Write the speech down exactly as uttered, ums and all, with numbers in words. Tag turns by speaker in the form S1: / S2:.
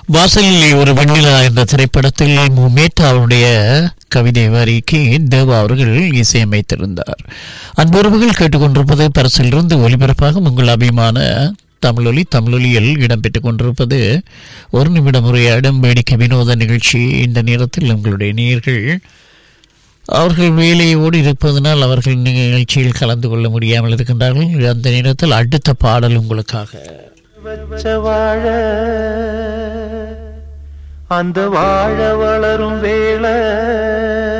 S1: வாசலில் ஒரு வெண்ணிலா என்ற திரைப்படத்தில் மேட்டாவுடைய கவிதை வரிக்கு தேவா அவர்கள் இசையமைத்திருந்தார். அன்புறவுகள் கேட்டுக்கொண்டிருப்பது பரிசிலிருந்து ஒலிபரப்பாக உங்கள் அபிமான தமிழொலி தமிழொலியில் இடம்பெற்றுக் கொண்டிருப்பது ஒரு நிமிடம் உரையாடும் வேடிக்கை வினோத நிகழ்ச்சி. இந்த நேரத்தில் உங்களுடைய நேயர்கள் அவர்கள் வேலையோடு இருப்பதனால் அவர்கள் நிகழ்ச்சியில் கலந்து கொள்ள முடியாமல் இருக்கின்றார்கள். அந்த நேரத்தில் அடுத்த பாடல் உங்களுக்காக.
S2: வாழ அந்த வாழ வளரும் வேளை